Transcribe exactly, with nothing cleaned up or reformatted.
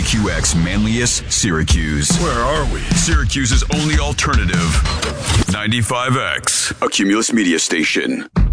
Q X Manlius, Syracuse. Where are we? Syracuse's only alternative. ninety-five X, a Cumulus media station.